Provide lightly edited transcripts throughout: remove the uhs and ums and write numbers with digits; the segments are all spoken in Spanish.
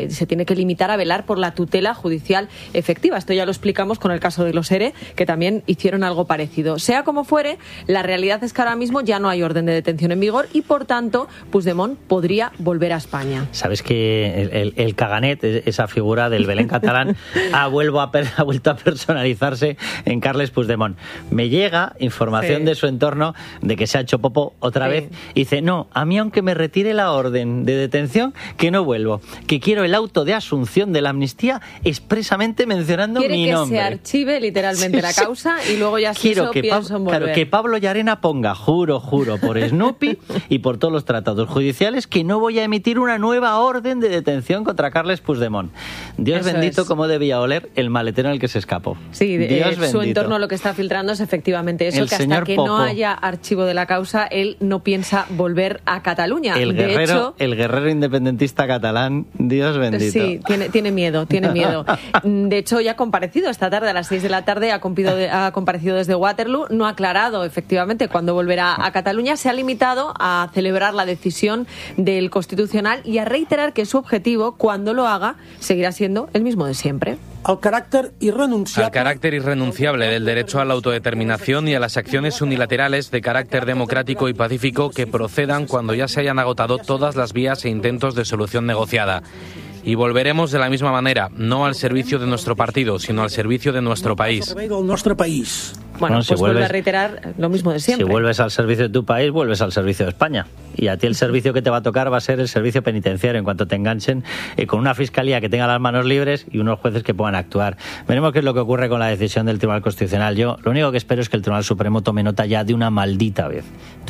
Se tiene que limitar a velar por la tutela judicial efectiva. Esto ya lo explicamos con el caso de los ERE, que también hicieron algo parecido. Sea como fuere, la realidad es que ahora mismo ya no hay orden de detención en vigor y, por tanto, Puigdemont podría volver a España. Sabes que el caganet, esa figura del Belén catalán, ha vuelto a personalizarse en Carles Puigdemont. Me llega información de su entorno de que se ha hecho popo otra vez y dice, no, a mí aunque me retire la orden de detención, que no vuelvo, que quiero el auto de asunción de la amnistía expresamente mencionando mi nombre. Quiere que se archive literalmente la causa y luego ya pienso en volver. Claro, que Pablo Llarena ponga, juro por Snoopy y por todos los tratados judiciales, que no voy a emitir una nueva orden de detención contra Carles Puigdemont. Dios bendito cómo debía oler el maletero en el que se escapó. Sí, su entorno lo que está filtrando es efectivamente eso, que hasta que no haya archivo de la causa, él no piensa volver a Cataluña. El guerrero independentista catalán, Dios bendito. Sí, tiene miedo. De hecho, ya ha comparecido esta tarde a las 6 de la tarde, ha comparecido desde Waterloo, no ha aclarado efectivamente cuándo volverá a Cataluña, se ha limitado a celebrar la decisión del Constitucional y a reiterar que su objetivo, cuando lo haga, seguirá siendo el mismo de siempre. Al carácter irrenunciable del derecho a la autodeterminación y a las acciones unilaterales de carácter democrático y pacífico que procedan cuando ya se hayan agotado todas las vías e intentos de solución negociada. Y volveremos de la misma manera, no al servicio de nuestro partido, sino al servicio de nuestro país. Bueno, pues vuelve a reiterar lo mismo de siempre. Si vuelves al servicio de tu país, vuelves al servicio de España. Y a ti el servicio que te va a tocar va a ser el servicio penitenciario en cuanto te enganchen con una fiscalía que tenga las manos libres y unos jueces que puedan actuar. Veremos qué es lo que ocurre con la decisión del Tribunal Constitucional. Yo lo único que espero es que el Tribunal Supremo tome nota ya de una maldita vez.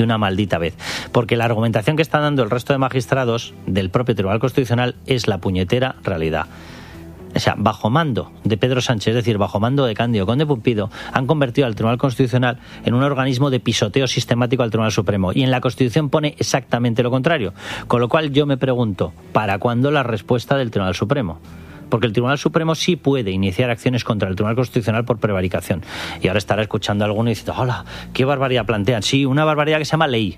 Porque la argumentación que están dando el resto de magistrados del propio Tribunal Constitucional es la puñetera realidad. O sea, bajo mando de Pedro Sánchez, es decir, bajo mando de Cándido Conde Pumpido, han convertido al Tribunal Constitucional en un organismo de pisoteo sistemático al Tribunal Supremo. Y en la Constitución pone exactamente lo contrario. Con lo cual yo me pregunto, ¿para cuándo la respuesta del Tribunal Supremo? Porque el Tribunal Supremo sí puede iniciar acciones contra el Tribunal Constitucional por prevaricación. Y ahora estará escuchando a alguno y diciendo, hola, ¿qué barbaridad plantean? Sí, una barbaridad que se llama ley.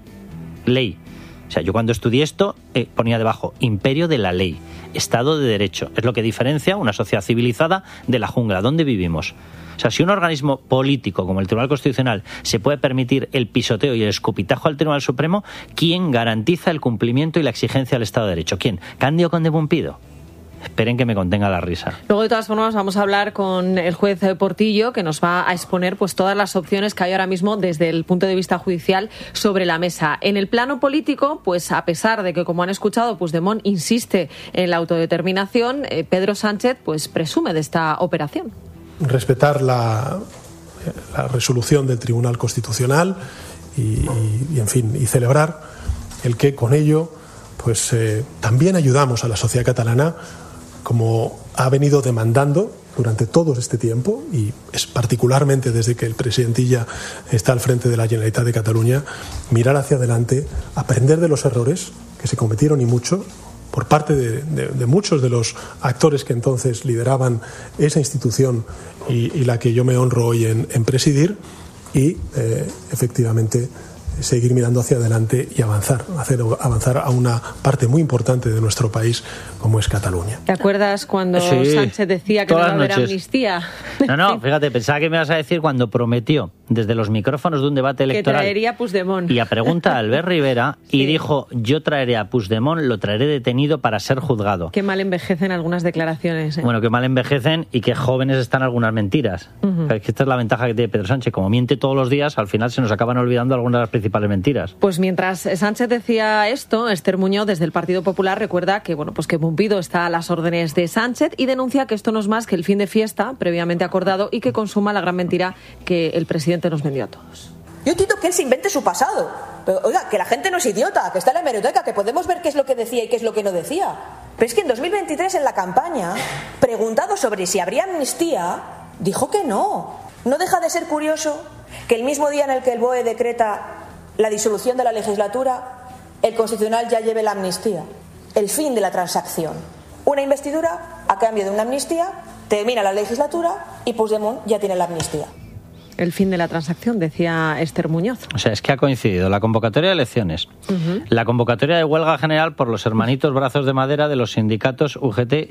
O sea, yo cuando estudié esto ponía debajo, imperio de la ley, Estado de Derecho. Es lo que diferencia una sociedad civilizada de la jungla, donde vivimos. O sea, si un organismo político como el Tribunal Constitucional se puede permitir el pisoteo y el escupitajo al Tribunal Supremo, ¿quién garantiza el cumplimiento y la exigencia del Estado de Derecho? ¿Quién? ¿Cándido Conde Pumpido? Esperen que me contenga la risa. Luego, de todas formas, vamos a hablar con el juez Portillo, que nos va a exponer pues todas las opciones que hay ahora mismo desde el punto de vista judicial sobre la mesa. En el plano político, pues a pesar de que, como han escuchado, Puigdemont insiste en la autodeterminación, Pedro Sánchez pues presume de esta operación. Respetar la resolución del Tribunal Constitucional y celebrar el que con ello pues también ayudamos a la sociedad catalana, como ha venido demandando durante todo este tiempo, y es particularmente desde que el presidentilla está al frente de la Generalitat de Cataluña, mirar hacia adelante, aprender de los errores que se cometieron y mucho por parte de muchos de los actores que entonces lideraban esa institución y la que yo me honro hoy en presidir, y efectivamente seguir mirando hacia adelante y hacer avanzar a una parte muy importante de nuestro país como es Cataluña. ¿Te acuerdas cuando Sánchez decía que no iba a haber amnistía? No, fíjate, pensaba que me ibas a decir cuando prometió desde los micrófonos de un debate electoral que traería a Puigdemont. Y a pregunta a Albert Rivera y dijo, yo traeré a Puigdemont, lo traeré detenido para ser juzgado. Qué mal envejecen algunas declaraciones. Bueno, qué mal envejecen y qué jóvenes están algunas mentiras. Es que esta es la ventaja que tiene Pedro Sánchez. Como miente todos los días, al final se nos acaban olvidando algunas de las principales mentiras. Pues mientras Sánchez decía esto, Esther Muñoz, desde el Partido Popular, recuerda que que Pumpido está a las órdenes de Sánchez y denuncia que esto no es más que el fin de fiesta previamente acordado y que consuma la gran mentira que el presidente nos vendió a todos. Yo entiendo que él se invente su pasado, pero oiga, que la gente no es idiota, que está en la hemeroteca, que podemos ver qué es lo que decía y qué es lo que no decía. Pero es que en 2023, en la campaña, preguntado sobre si habría amnistía, dijo que no. No deja de ser curioso que el mismo día en el que el BOE decreta la disolución de la legislatura, el Constitucional ya lleve la amnistía, el fin de la transacción. Una investidura a cambio de una amnistía, termina la legislatura y Puigdemont ya tiene la amnistía. el fin de la transacción, decía Esther Muñoz. O sea, es que ha coincidido la convocatoria de elecciones, la convocatoria de huelga general por los hermanitos brazos de madera de los sindicatos UGT